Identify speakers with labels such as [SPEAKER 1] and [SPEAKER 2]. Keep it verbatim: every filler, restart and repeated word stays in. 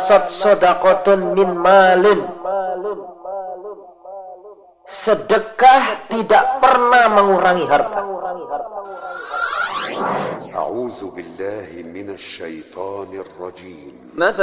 [SPEAKER 1] naqsat shadaqatun min malin. Sedekah tidak pernah mengurangi harta.
[SPEAKER 2] A'udzu billahi minasy syaithanir rajim.